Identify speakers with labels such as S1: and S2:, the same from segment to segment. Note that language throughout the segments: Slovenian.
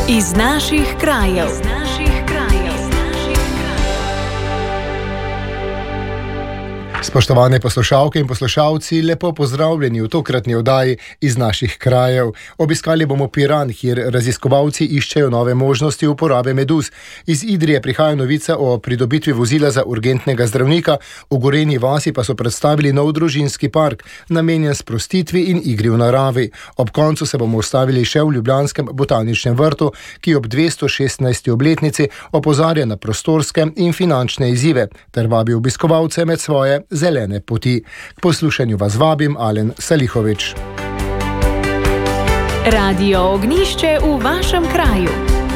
S1: Iz naših krajev.
S2: Spoštovane poslušalke in poslušalci, lepo pozdravljeni v tokratni oddaji Iz naših krajev. Obiskali bomo Piran, kjer raziskovalci iščejo nove možnosti uporabe meduz. Iz Idrije prihaja novica o pridobitvi vozila za urgentnega zdravnika, v Gorenji vasi pa so predstavili nov družinski park, namenjen sprostitvi in igri v naravi. Ob koncu se bomo ustavili še v ljubljanskem botaničnem vrtu, ki ob 216. obletnici opozarja na prostorske in finančne izzive, ter vabi obiskovalce med svoje zelene poti. K poslušanju vas vabim, Alen Salihovič.
S1: Radio Ognjišče v vašem kraju.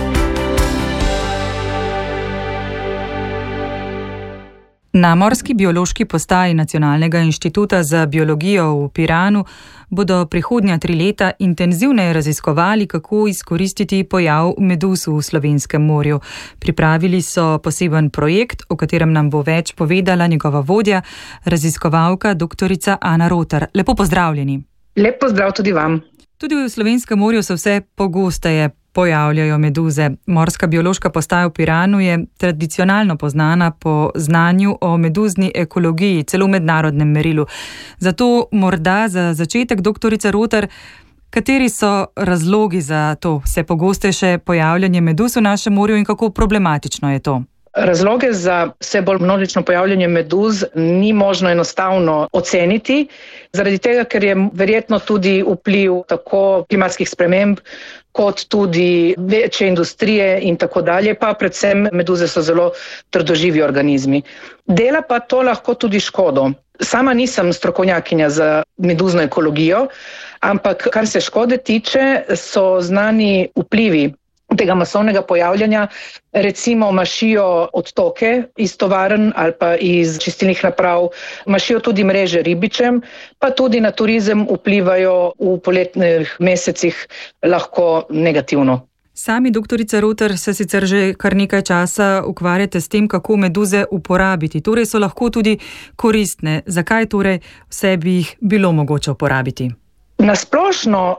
S3: Na Morski biološki postaji Nacionalnega inštituta za biologijo v Piranu bodo prihodnja 3 leta intenzivneje raziskovali, kako izkoristiti pojav meduz v slovenskem morju. Pripravili so poseben projekt, o katerem nam bo več povedala njegova vodja, raziskovalka doktorica Ana Rotar. Lepo pozdravljeni.
S4: Lep pozdrav tudi vam.
S3: Tudi v slovenskem morju se vse pogosteje pojavljajo meduze. Morska biološka postaja v Piranu je tradicionalno poznana po znanju o meduzni ekologiji, celo v mednarodnem merilu. Zato morda za začetek, doktorica Rotar, kateri so razlogi za to vse pogostejše pojavljanje meduz v našem morju in kako problematično je to?
S4: Razloge za vse bolj množično pojavljanje meduz ni možno enostavno oceniti, zaradi tega, ker je verjetno tudi vpliv tako klimatskih sprememb, kot tudi večje industrije in tako dalje, pa predvsem meduze so zelo trdoživi organizmi. Dela pa to lahko tudi škodo. Sama nisem strokovnjakinja za meduzno ekologijo, ampak kar se škode tiče, so znani vplivi tega masovnega pojavljanja, recimo mašijo odtoke iz tovarn ali pa iz čistilnih naprav, mašijo tudi mreže ribičem, pa tudi na turizem vplivajo v poletnih mesecih lahko negativno.
S3: Sami, doktorica Rotar, se sicer že kar nekaj časa ukvarjate s tem, kako meduze uporabiti. Torej so lahko tudi koristne. Zakaj torej vse bi jih bilo mogoče uporabiti?
S4: Na splošno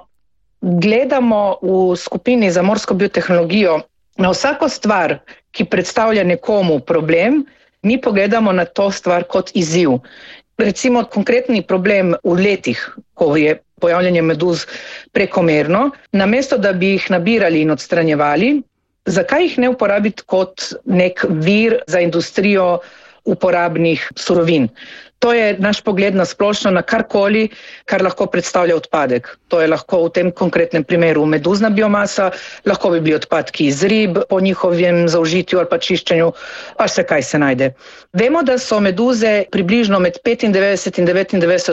S4: gledamo v skupini za morsko biotehnologijo na vsako stvar, ki predstavlja nekomu problem, mi pogledamo na to stvar kot izziv. Recimo konkretni problem v letih, ko je pojavljanje meduz prekomerno, namesto da bi jih nabirali in odstranjevali, zakaj jih ne uporabiti kot nek vir za industrijo uporabnih surovin? To je naš pogled na splošno na karkoli, kar lahko predstavlja odpadek. To je lahko v tem konkretnem primeru meduzna biomasa, lahko bi bili odpadki iz rib po njihovem zaužitju ali pa čiščenju, pa vse kaj se najde. Vemo, da so meduze približno med 95 in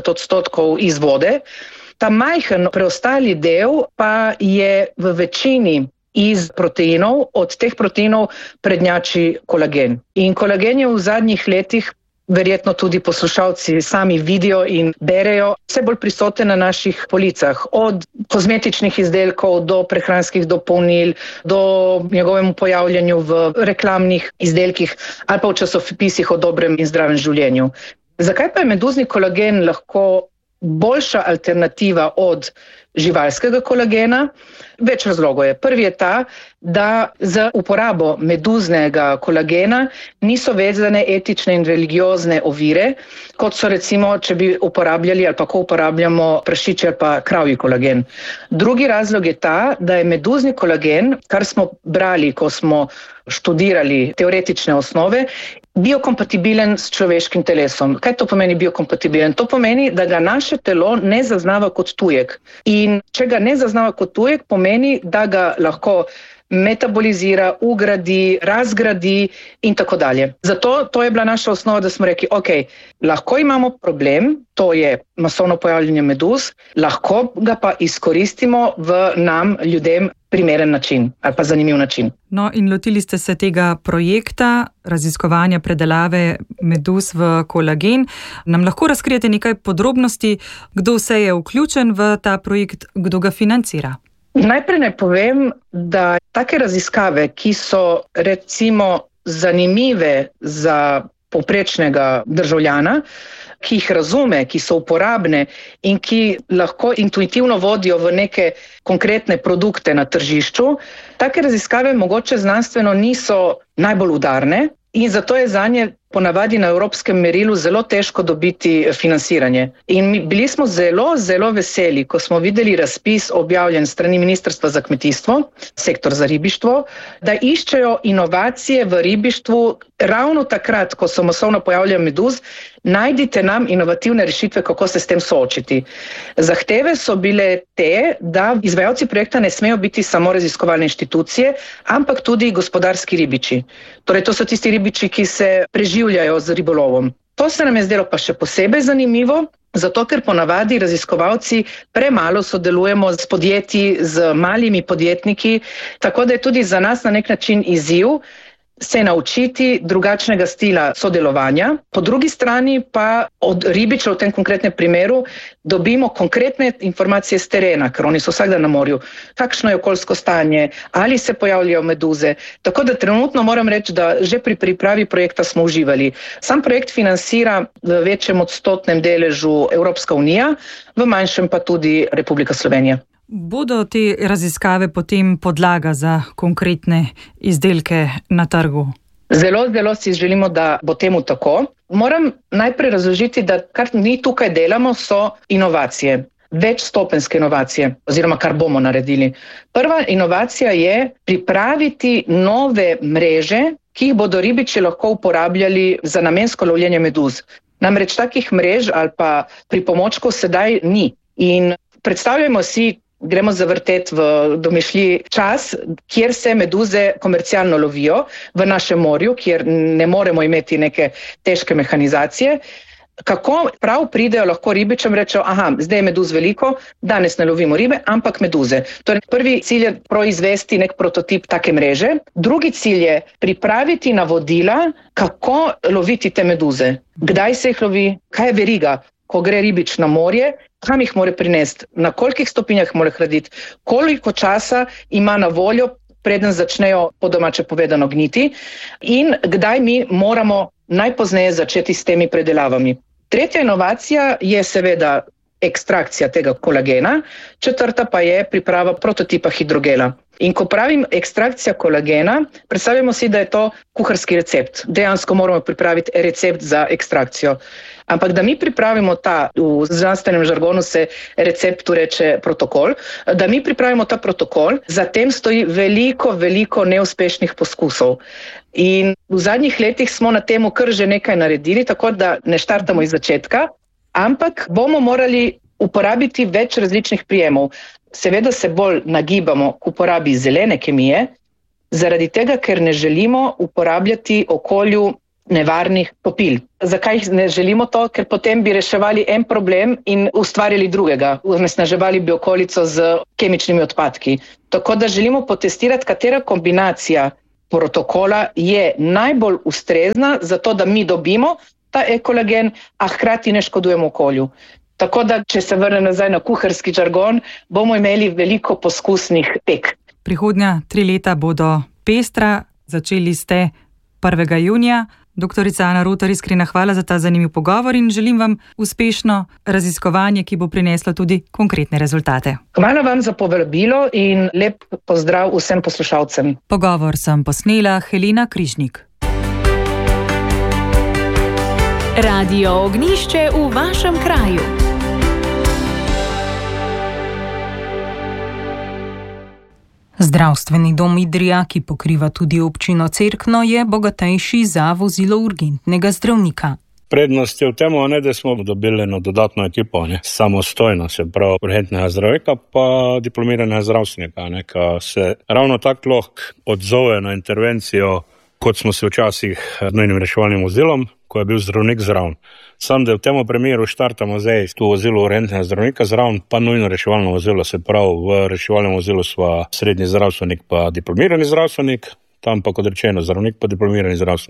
S4: 99% iz vode. Ta majhen preostali del pa je v večini iz proteinov, od teh proteinov prednjači kolagen. In kolagen je v zadnjih letih, verjetno tudi poslušalci sami vidijo in berejo, vse bolj prisoten na naših policah, od kozmetičnih izdelkov do prehranskih dopolnil, do njegovemu pojavljanju v reklamnih izdelkih ali pa v časopisih o dobrem in zdravem življenju. Zakaj pa je meduzni kolagen lahko boljša alternativa od živalskega kolagena? Več razlogov je. Prvi je ta, da za uporabo meduznega kolagena niso vezane etične in religiozne ovire, kot so recimo, če bi uporabljali ali pa ko uporabljamo prašičji ali pa kravji kolagen. Drugi razlog je ta, da je meduzni kolagen, kar smo brali, ko smo študirali teoretične osnove, biokompatibilen s človeškim telesom. Kaj to pomeni biokompatibilen? To pomeni, da ga naše telo ne zaznava kot tujek. In če ga ne zaznava kot tujek, pomeni, da ga lahko metabolizira, ugradi, razgradi in tako dalje. Zato to je bila naša osnova, da smo rekli, ok, lahko imamo problem, to je masovno pojavljanje meduz, lahko ga pa izkoristimo v nam, ljudem, primeren način ali pa zanimiv način.
S3: No, in lotili ste se tega projekta raziskovanja predelave meduz v kolagen. Nam lahko razkrijete nekaj podrobnosti, kdo vse je vključen v ta projekt, kdo ga financira?
S4: Najprej naj povem, da take raziskave, ki so recimo zanimive za povprečnega državljana, ki jih razume, ki so uporabne in ki lahko intuitivno vodijo v neke konkretne produkte na tržišču, take raziskave mogoče znanstveno niso najbolj udarne in zato je zanje ponavadi na evropskem merilu zelo težko dobiti financiranje. In bili smo zelo, zelo veseli, ko smo videli razpis objavljen strani Ministrstva za kmetijstvo, sektor za ribištvo, da iščejo inovacije v ribištvu ravno takrat, ko so masovno pojavljali meduz, najdite nam inovativne rešitve, kako se s tem soočiti. Zahteve so bile te, da izvajalci projekta ne smejo biti samo raziskovalne inštitucije, ampak tudi gospodarski ribiči. Torej, to so tisti ribiči, ki se preživljajo z ribolovom. To se nam je zdelo pa še posebej zanimivo, zato ker ponavadi raziskovalci premalo sodelujemo s podjetji, z malimi podjetniki, tako da je tudi za nas na nek način izziv se naučiti drugačnega stila sodelovanja. Po drugi strani pa od ribičev v tem konkretnem primeru dobimo konkretne informacije z terena, ker oni so vsak dan na morju, kakšno je okoljsko stanje, ali se pojavljajo meduze. Tako da trenutno moram reči, da že pri pripravi projekta smo uživali. Sam projekt financira v večjem odstotnem deležu Evropska unija, v manjšem pa tudi Republika Slovenija.
S3: Bodo te raziskave potem podlaga za konkretne izdelke na trgu?
S4: Zelo, zelo si želimo, da bo temu tako. Moram najprej razložiti, da kar mi tukaj delamo, so inovacije. Večstopenjske inovacije, oziroma kar bomo naredili. Prva inovacija je pripraviti nove mreže, ki jih bodo ribiči lahko uporabljali za namensko lovljenje meduz. Namreč takih mrež ali pa pripomočkov sedaj ni. In predstavljamo si, gremo zavrteti v domišljiji čas, kjer se meduze komercialno lovijo v našem morju, kjer ne moremo imeti neke težke mehanizacije. Kako prav pridejo lahko ribičem, rečejo, zdaj je meduz veliko, danes ne lovimo ribe, ampak meduze. Torej, prvi cilj je proizvesti nek prototip take mreže. Drugi cilj je pripraviti navodila, kako loviti te meduze. Kdaj se jih lovi, kaj je veriga, ko gre ribič na morje, kam jih mora prinesti, na kolikih stopinjah mora hladiti, koliko časa ima na voljo, preden začnejo po domače povedano gniti in kdaj mi moramo najpozneje začeti s temi predelavami. Tretja inovacija je seveda ekstrakcija tega kolagena, četrta pa je priprava prototipa hidrogela. In ko pravim ekstrakcija kolagena, predstavljamo si, da je to kuharski recept. Dejansko moramo pripraviti recept za ekstrakcijo. Ampak da mi pripravimo v znanstvenem žargonu se receptu reče protokol, da mi pripravimo ta protokol, za tem stoji veliko, veliko neuspešnih poskusov. In v zadnjih letih smo na temu kar že nekaj naredili, tako da ne štartamo iz začetka, ampak bomo morali uporabiti več različnih prijemov. Seveda se bolj nagibamo k uporabi zelene kemije, zaradi tega, ker ne želimo uporabljati okolju nevarnih topil. Zakaj ne želimo to? Ker potem bi reševali en problem in ustvarili drugega. Onesnaževali bi okolico z kemičnimi odpadki. Tako da želimo potestirati, katera kombinacija protokola je najbolj ustrezna za to, da mi dobimo ta ekolagen, a hkrati ne škodujemo okolju. Tako da, če se vrnem nazaj na kuharski žargon, bomo imeli veliko poskusnih tek.
S3: Prihodnja 3 leta bodo pestra, začeli ste 1. junija. Doktorica Ana Rotar, iskrena hvala za ta zanimiv pogovor in želim vam uspešno raziskovanje, ki bo prineslo tudi konkretne rezultate.
S4: Hvala vam za povabilo in lep pozdrav vsem poslušalcem.
S3: Pogovor sem posnela Helena Križnik.
S1: Radio Ognjišče v vašem kraju.
S5: Zdravstveni dom Idrija, ki pokriva tudi občino Cerkno, je bogatejši za vozilo urgentnega zdravnika.
S6: Prednost je v tem, da smo dobili eno dodatno ekipo, samostojno, se pravi urgentnega zdravnika, pa diplomiranega zdravstvenika, ki se ravno tako lahko odzove na intervencijo, kot smo se včasih nujnim reševalnim vozilom, ko je bil zdravnik zraven. Sam, da v tem primeru štartamo zdaj tu vozilo urgentnega zdravnika zraven, pa nujno reševalno vozilo, se pravi v reševalnem vozilu sva srednji zdravstvenik pa diplomirani zdravstvenik, tam pa kot rečeno zdravnik pa diplomirani zdravstvenik.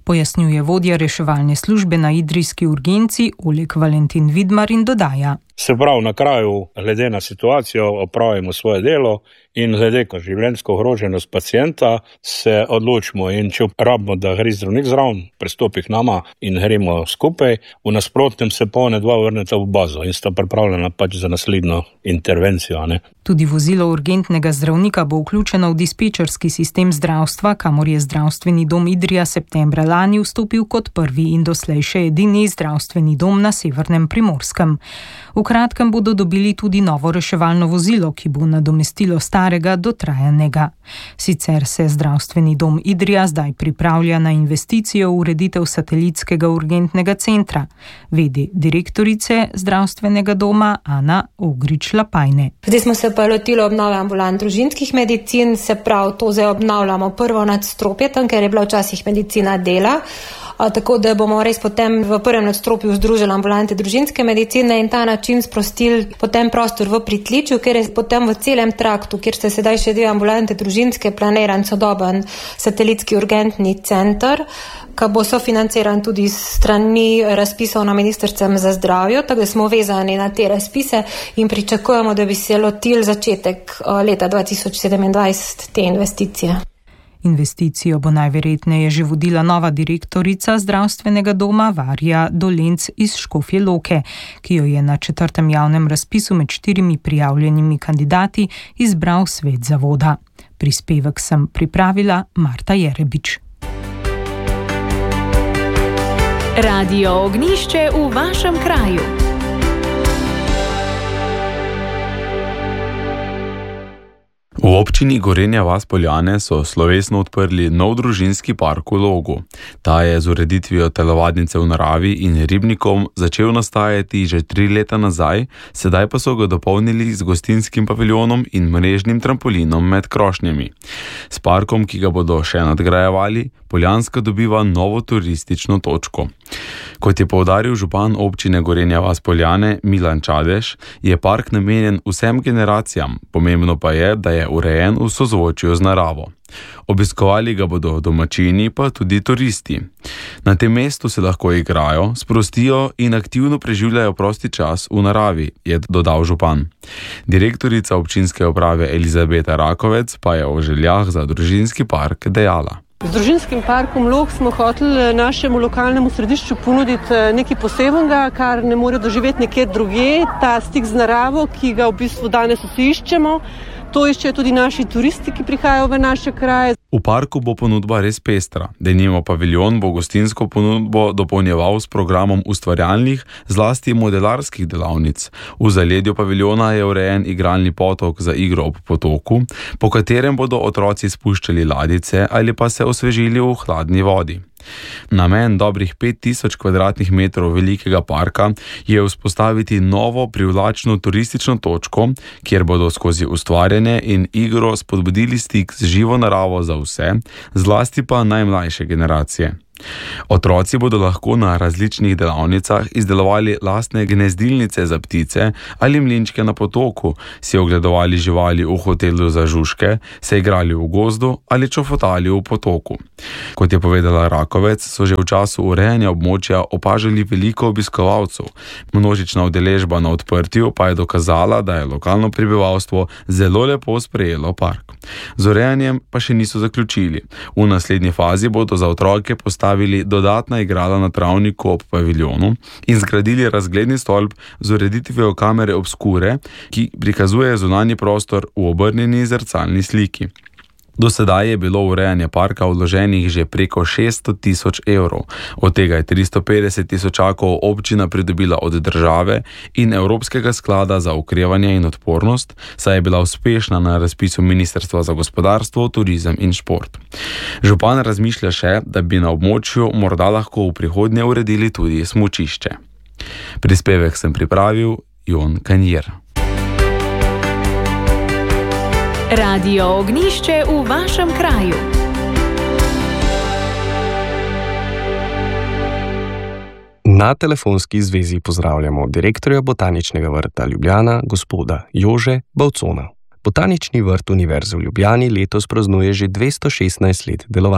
S5: pojasnjuje vodja reševalne službe na idrijski urgenci Oleg Valentin Vidmar in dodaja.
S6: Se pravi, na kraju, glede na situacijo, opravimo svoje delo in glede na življenjsko ogroženost pacienta se odločimo in če rabimo, da gre zdravnik zraven, prestopi k nama in gremo skupaj, v nasprotnem se dva vrneta v bazo in sta pripravljena za naslednjo intervencijo. Ne?
S5: Tudi vozilo urgentnega zdravnika bo vključeno v dispečerski sistem zdravstva, kamor je zdravstveni dom Idrija septembra lani vstopil kot prvi in doslej še edini zdravstveni dom na severnem Primorskem. V kratkem bodo dobili tudi novo reševalno vozilo, ki bo nadomestilo starega dotrajanega. Sicer se zdravstveni dom Idrija zdaj pripravlja na investicijo v ureditev satelitskega urgentnega centra, vedi direktorice zdravstvenega doma Ana Ogrič-Lapajne.
S7: Zdaj smo se pa lotili obnove ambulant družinskih medicin, se pravi, to zdaj obnavljamo prvo nadstropje, tam, ker je bila včasih medicina dela, tako da bomo res potem v prvem nadstropju združili ambulante družinske medicine in ta način sprostili potem prostor v Pritličju, ker je potem v celem traktu, kjer ste sedaj še 2 ambulante družinske, planiran sodoben satelitski urgentni center, ki bo sofinanciran tudi strani razpisov na Ministrstvu za zdravje, tako da smo vezani na te razpise in pričakujemo, da bi se lotili začetek leta 2027 te investicije.
S5: Investicijo bo najverjetneje že vodila nova direktorica zdravstvenega doma Varja Dolenc iz Škofje Loke, ki jo je na 4. javnem razpisu med 4 prijavljenimi kandidati izbral svet zavoda. Prispevek sem pripravila Marta Jerebič.
S1: Radio Ognjišče v vašem kraju.
S8: V občini Gorenja vas Poljane so slovesno odprli nov družinski park v Logu. Ta je z ureditvijo telovadnice v naravi in ribnikom začel nastajati že 3 leta nazaj, sedaj pa so ga dopolnili z gostinskim paviljonom in mrežnim trampolinom med krošnjami. S parkom, ki ga bodo še nadgrajevali, Poljanska dobiva novo turistično točko. Kot je poudaril župan občine Gorenja vas Poljane Milan Čadež, je park namenjen vsem generacijam, pomembno pa je, da je urejen v sozvočju z naravo. Obiskovali ga bodo domačini, pa tudi turisti. Na tem mestu se lahko igrajo, sprostijo in aktivno preživljajo prosti čas v naravi, je dodal župan. Direktorica občinske uprave Elizabeta Rakovec pa je o željah za družinski park dejala.
S9: Z družinskim parkom Log smo hoteli našemu lokalnemu središču ponuditi nekaj posebnega, kar ne more doživeti nekje drugje, ta stik z naravo, ki ga v bistvu danes vsi iščemo. To iščejo tudi naši turisti, ki prihajajo v naše kraje.
S8: V parku bo ponudba res pestra. Denimo paviljon bo gostinsko ponudbo dopolnjeval s programom ustvarjalnih, zlasti modelarskih delavnic. V zaledju paviljona je urejen igralni potok za igro ob potoku, po katerem bodo otroci spuščali ladice ali pa se osvežili v hladni vodi. Namen dobrih 5000 kvadratnih metrov velikega parka je vzpostaviti novo privlačno turistično točko, kjer bodo skozi ustvarjanje in igro spodbudili stik z živo naravo za vse, zlasti pa najmlajše generacije. Otroci bodo lahko na različnih delavnicah izdelovali lastne gnezdilnice za ptice ali mlinčke na potoku, si ogledovali živali v hotelu za žužke, se igrali v gozdu ali čofotali v potoku. Kot je povedala Rakovec, so že v času urejanja območja opažali veliko obiskovalcev. Množična udeležba na odprtju pa je dokazala, da je lokalno prebivalstvo zelo lepo sprejelo park. Z urejanjem pa še niso zaključili. V naslednji fazi bodo za otroke postavili dodatna igrala na travniku ob paviljonu in zgradili razgledni stolp z ureditvijo kamere obskure, ki prikazuje zunanji prostor v obrnjeni zrcalni sliki. Do sedaj je bilo v urejanje parka vloženih že preko 600 000 evrov, od tega je 350 000 občina pridobila od države in Evropskega sklada za okrevanje in odpornost, saj je bila uspešna na razpisu Ministrstva za gospodarstvo, turizem in šport. Župan razmišlja še, da bi na območju morda lahko v prihodnje uredili tudi smučišče. Prispevek sem pripravil Jon Kanjer.
S1: Radio Ognjišče v vašem kraju.
S10: Na telefonski zvezi pozdravljamo direktorja Botaničnega vrta Ljubljana, gospoda Jože Bavcona. Botanični vrt Univerze v Ljubljani letos praznuje že 216 let delovanja.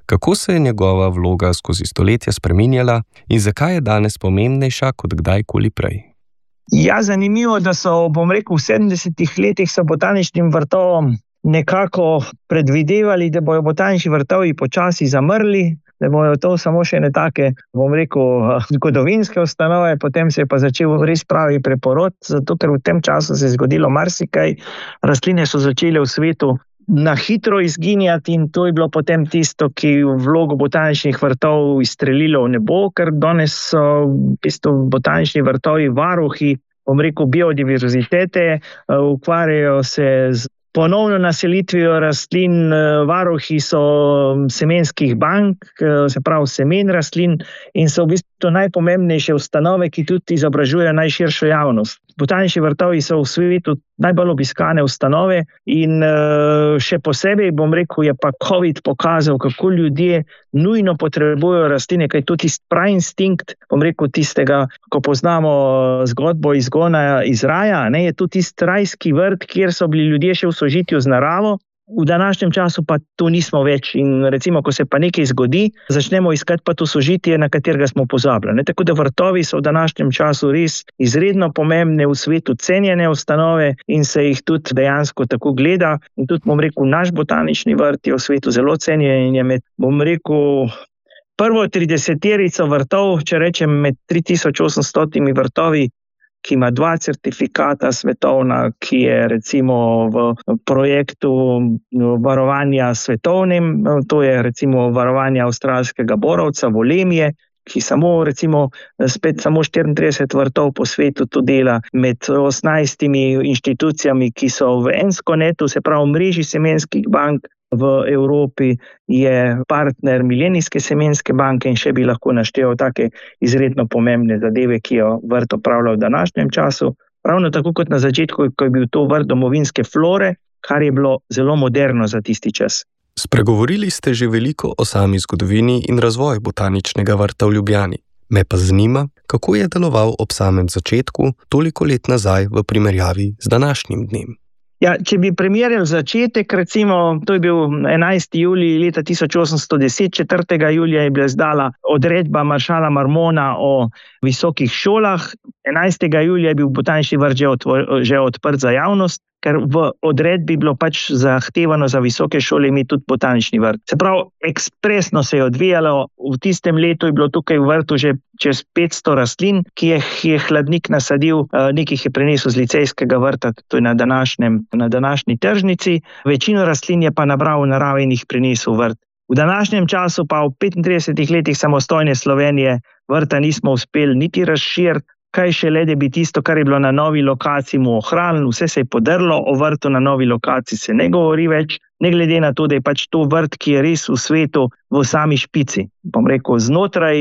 S10: kako se je njegova vloga skozi stoletja spreminjala in zakaj je danes pomembnejša kot kdajkoli prej.
S11: Ja, zanimivo, da so, v 70 letih so botaničnim vrtovom nekako predvidevali, da bojo botanični vrtovi počasi zamrli, da bojo to samo še ne take, zgodovinske ustanove, potem se je pa začel res pravi preporod, zato ker v tem času se je zgodilo marsikaj, rastline so začele v svetu na hitro izginjati in to je bilo potem tisto, ki vlogo botaničnih vrtov izstrelilo v nebo, ker danes so v bistvu botanični vrtovi varuhi, biodiverzitete, ukvarjajo se z ponovno naselitvijo rastlin, varuhi so semenskih bank, se pravi semen rastlin in so v bistvu najpomembnejše ustanove, ki tudi izobražujejo najširšo javnost. Botanični vrtovi so v svetu najbolj obiskane ustanove in še posebej, je pa COVID pokazal, kako ljudje nujno potrebujejo rastline, kaj tudi pravi instinkt, tistega, ko poznamo zgodbo izgona iz raja, je tudi tisti rajski vrt, kjer so bili ljudje še v sožitju z naravo. V današnjem času pa to nismo več in recimo, ko se pa nekaj zgodi, začnemo iskati pa to sožitje, na katerega smo pozabili. Tako da vrtovi so v današnjem času res izredno pomembne, v svetu cenjene ustanove in se jih tudi dejansko tako gleda. In tudi, naš botanični vrt je v svetu zelo cenjen in je med, prvo 30-terico vrtov, če rečem med 3800 vrtovi, ki ima 2 certifikata svetovna, ki je recimo v projektu varovanja svetovnem, to je recimo varovanja avstralskega borovca, volemije, ki samo 34 vrtov po svetu to dela med 18 inštitucijami, ki so v ENSCONET-u, se pravi mreži semenskih bank v Evropi, je partner Milenijske semenske banke in še bi lahko naštel take izredno pomembne zadeve, ki jo vrt opravlja v današnjem času. Ravno tako kot na začetku, ko je bil to vrt domovinske flore, kar je bilo zelo moderno za tisti čas.
S10: Spregovorili ste že veliko o sami zgodovini in razvoju botaničnega vrta v Ljubljani. Me pa zanima, kako je deloval ob samem začetku, toliko let nazaj v primerjavi z današnjim dnem.
S11: Ja, če bi primerjali začetek, recimo, to je bil 11. julij leta 1810, 4. julija je bila izdala odredba maršala Marmona o visokih šolah, 11. julija je bil botanični vrt že odprt za javnost, ker v odredbi bilo pač zahtevano za visoke šole imeti tudi botanični vrt. Se pravi, ekspresno se je odvijalo, v tistem letu je bilo tukaj v vrtu že čez 500 rastlin, ki je hladnik nasadil, nekih je prinesel z licejskega vrta, to je na današnji tržnici, večino rastlin je pa nabral v naravi in jih prinesel vrt. V današnjem času pa v 35 letih samostojne Slovenije vrta nismo uspeli niti razširiti, kaj šele, da bi tisto, kar je bilo na novi lokaciji, mu ohranili, vse se je podrlo, o vrtu na novi lokaciji se ne govori več, ne glede na to, da je pač to vrt, ki je res v svetu v sami špici. Znotraj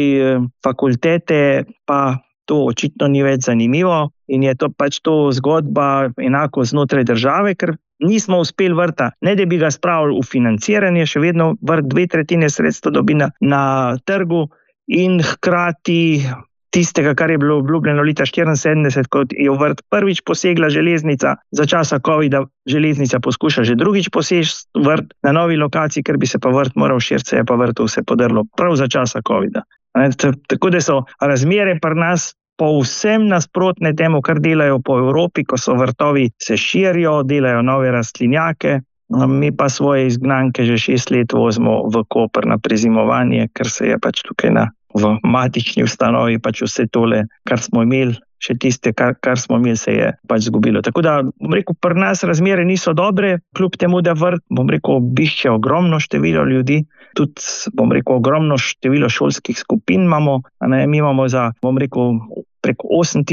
S11: fakultete pa to očitno ni več zanimivo in je to pač to zgodba enako znotraj države, ker nismo uspeli vrta, ne da bi ga spravili v financiranje, še vedno vrt 2/3 sredstva dobi na trgu in hkrati tistega, kar je bilo obljubljeno leta 1974, ko je v vrt prvič posegla železnica, za časa COVID-a železnica poskuša že drugič poseči vrt na novi lokaciji, ker bi se pa vrt moral širiti, se je pa vrtu vse podrlo prav za časa COVID-a. Tako da so razmere pri nas povsem nasprotne temu, kar delajo po Evropi, ko so vrtovi se širijo, delajo nove rastlinjake, mi pa svoje izgnanke že 6 let vozimo v Koper na prezimovanje, ker se je pač tukaj v matični ustanovi pač vse tole, kar smo imeli, še tiste, kar smo imeli, se je pač zgubilo. Tako da, pri nas razmere niso dobre, kljub temu, da vrt, obišče ogromno število ljudi, tudi, ogromno število šolskih skupin imamo, mi imamo za, preko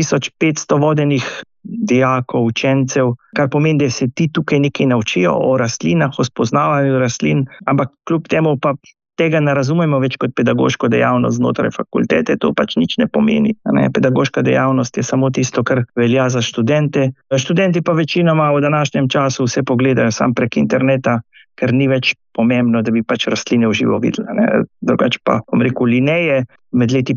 S11: 8500 vodenih dijakov, učencev, kar pomeni, da se ti tukaj nekaj naučijo o rastlinah, o spoznavanju rastlin, ampak kljub temu pa tega ne razumemo več kot pedagoško dejavnost znotraj fakultete, to pač nič ne pomeni. Pedagoška dejavnost je samo tisto, kar velja za študente. Študenti pa večinoma v današnjem času vse pogledajo sam prek interneta, ker ni več pomembno, da bi pač rastline v živo videli. Drugače pa, Linnaeus med leti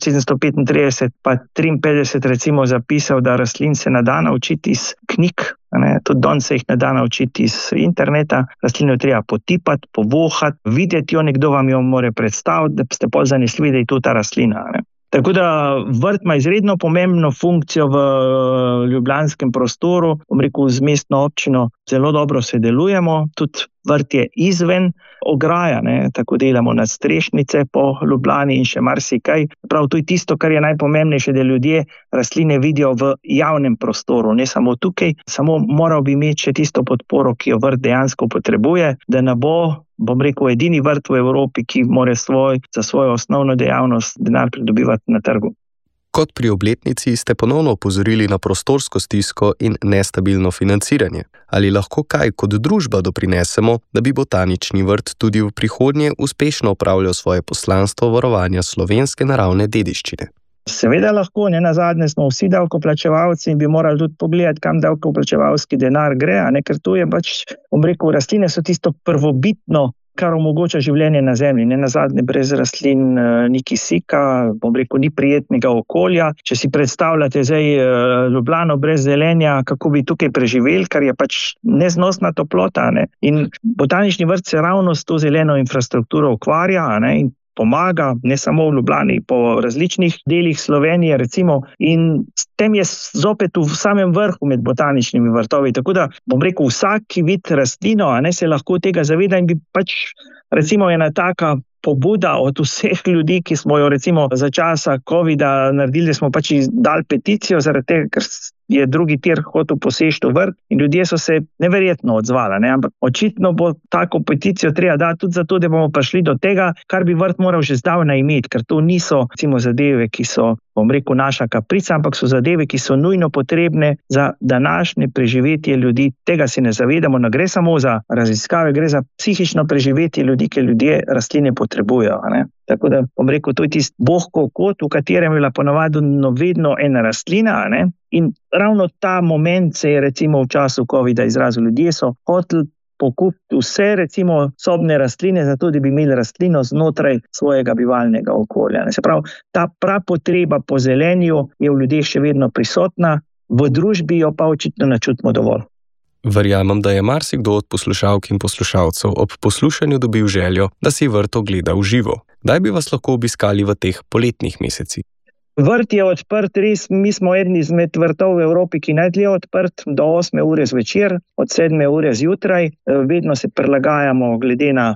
S11: 1735 pa 53 recimo zapisal, da rastlin se ne da naučiti iz knjig, Tudi danes se jih ne da naučiti iz interneta. Rastlino treba potipati, povohati, videti jo, nekdo vam jo more predstaviti, da ste bolj zanesljivi, da je to ta rastlina. Tako da vrt ima izredno pomembno funkcijo v ljubljanskem prostoru. Z mestno občino zelo dobro sodelujemo, tudi vrt je izven ograja, tako delamo nadstrešnice po Ljubljani in še marsikaj. Prav to je tisto, kar je najpomembnejše, da ljudje rastline vidijo v javnem prostoru, ne samo tukaj, samo moral bi imeti še tisto podporo, ki jo vrt dejansko potrebuje, da ne bo, edini vrt v Evropi, ki mora za svojo osnovno dejavnost denar pridobivati na trgu.
S10: Kot pri obletnici ste ponovno opozorili na prostorsko stisko in nestabilno financiranje. Ali lahko kaj kot družba doprinesemo, da bi botanični vrt tudi v prihodnje uspešno opravljal svoje poslanstvo varovanja slovenske naravne dediščine?
S11: Seveda lahko, nenazadnje smo vsi davkoplačevalci in bi morali tudi pogledati, kam davkoplačevalski denar gre, ker tu je rastline so tisto prvobitno, kar omogoča življenje na zemlji. Nenazadnje brez rastlin ni kisika, ni prijetnega okolja. Če si predstavljate zdaj Ljubljano brez zelenja, kako bi tukaj preživeli, kar je neznosna toplota. In botanični vrt se ravno s to zeleno infrastrukturo ukvarja in pomaga, ne samo v Ljubljani, po različnih delih Slovenije recimo, in s tem je zopet v samem vrhu med botaničnimi vrtovi. Tako da, vsak, ki vidi rastlino, se lahko tega zaveda in bi recimo ena taka pobuda od vseh ljudi, ki smo jo recimo za časa covida naredili, da smo dali peticijo, zaradi tega, ker je drugi tir hotel poseči v vrt in ljudje so se neverjetno odzvali. Ampak očitno bo tako peticijo treba dati tudi zato, da bomo prišli do tega, kar bi vrt moral že zdavnaj imeti, ker to niso recimo zadeve, ki so, naša kaprica, ampak so zadeve, ki so nujno potrebne za današnje preživetje ljudi. Tega si ne zavedamo, ne gre samo za raziskave, gre za psihično preživetje ljudi, ki ljudje rastline potrebujejo. Tako da, to je tisti bohkov kot, v katerem je bila ponavadi vedno ena rastlina, in ravno ta moment se je recimo v času covida izrazil. Ljudje so hoteli pokupiti vse recimo sobne rastline, zato da bi imeli rastlino znotraj svojega bivalnega okolja. Se pravi, ta prapotreba po zelenju je v ljudeh še vedno prisotna, v družbi jo pa očitno ne čutimo dovolj.
S10: Verjamem, da je marsikdo od poslušalk in poslušalcev ob poslušanju dobil željo, da si vrt ogleda v živo. Kdaj bi vas lahko obiskali v teh poletnih mesecih?
S11: Vrt je odprt, res, mi smo eden izmed vrtov v Evropi, ki najdlje odprt do 8 ure zvečer, od 7 ure zjutraj. Vedno se prilagajamo glede na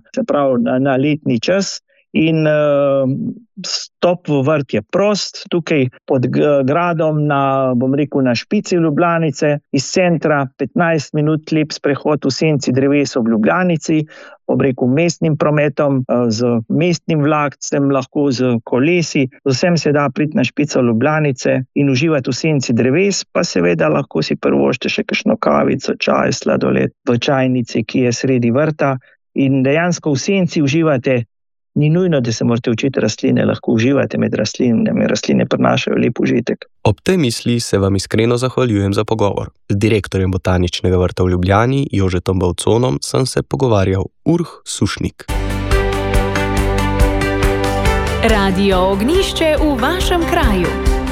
S11: letni čas. In vstop v vrt je prost, tukaj pod gradom na špici Ljubljanice, iz centra 15 minut lep sprehod v senci dreves ob Ljubljanici, mestnim prometom, z mestnim vlakcem, lahko z kolesi, z vsem se da priti na špico Ljubljanice in uživati v senci dreves, pa seveda lahko si privoščite še kakšno kavico, čaj, sladoled v čajnici, ki je sredi vrta, in dejansko v senci uživate. Ni nujno, da se morate učiti rastline, lahko uživate med rastlinami, rastline prinašajo lep užitek.
S10: Ob tej misli se vam iskreno zahvaljujem za pogovor. Z direktorjem Botaničnega vrta v Ljubljani, Jožetom Bavconom, sem se pogovarjal Urh Sušnik.
S1: Radio Ognjišče v vašem kraju.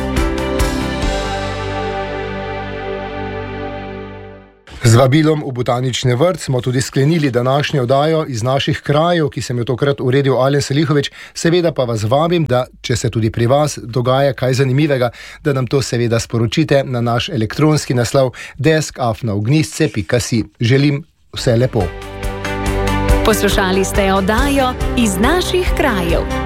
S2: Z vabilom v botanični vrt smo tudi sklenili današnjo oddajo iz naših krajev, ki sem jo tokrat uredil Alen Selihovič. Seveda pa vas vabim, da če se tudi pri vas dogaja kaj zanimivega, da nam to seveda sporočite na naš elektronski naslov desk@ognjisce.si. Želim vse lepo.
S1: Poslušali ste oddajo iz naših krajev.